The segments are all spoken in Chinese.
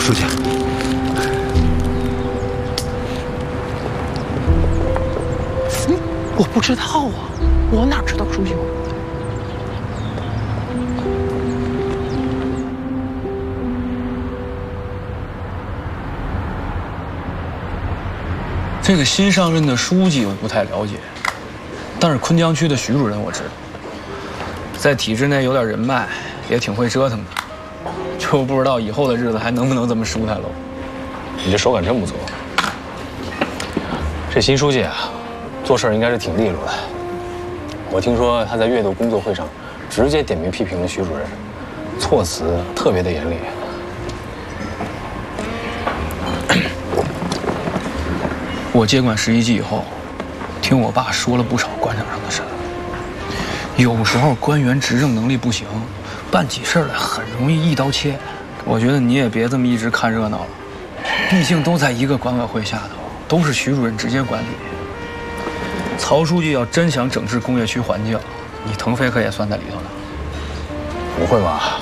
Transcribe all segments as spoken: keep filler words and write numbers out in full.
书记。 嗯，我不知道啊，我哪知道书记？ 这个新上任的书记我不太了解，但是昆江区的徐主任我知道，在体制内有点人脉，也挺会折腾的。就不知道以后的日子还能不能这么舒坦喽。 你这手感真不错。这新书记啊，做事应该是挺利落的。我听说他在月度工作会上直接点名批评了徐主任，措辞特别的严厉。 我接管十一级以后，听我爸说了不少官场上的事儿。有时候官员执政能力不行，办起事来很容易一刀切。我觉得你也别这么一直看热闹了，毕竟都在一个管委会下头，都是徐主任直接管理。曹书记要真想整治工业区环境，你腾飞可也算在里头呢。 不会吧？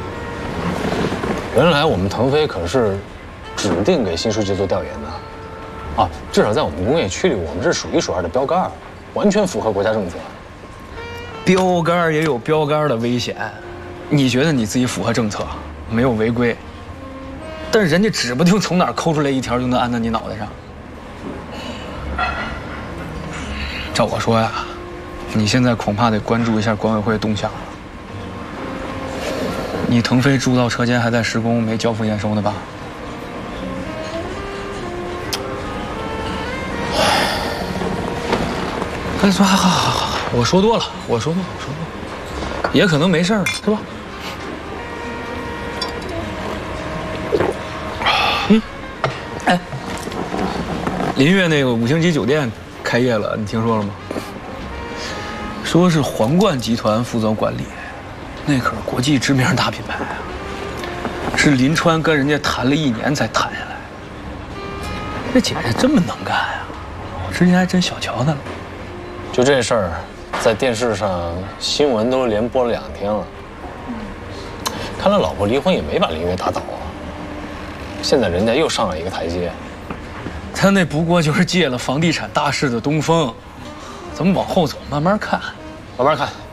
原来我们腾飞可是指定给新书记做调研的，啊，至少在我们工业区里，我们是数一数二的标杆儿，完全符合国家政策。 标杆也有标杆的危险，你觉得你自己符合政策，没有违规，但是人家指不定从哪儿抠出来一条就能安在你脑袋上。照我说呀，你现在恐怕得关注一下管委会动向了。你腾飞铸造车间还在施工，没交付验收呢吧？哎，说好好好好，我说多了，我说多了，我说多了，也可能没事儿，是吧？嗯，哎，林悦那个五星级酒店开业了，你听说了吗？说是皇冠集团负责管理，那可是国际知名大品牌啊，是林川跟人家谈了一年才谈下来。这姐姐这么能干啊，我之前还真小瞧她了。 就这事儿，在电视上新闻都连播了两天了。看来老婆离婚也没把林悦打倒啊。现在人家又上了一个台阶。 他那不过就是借了房地产大势的东风，咱们往后走，慢慢看， 慢慢看。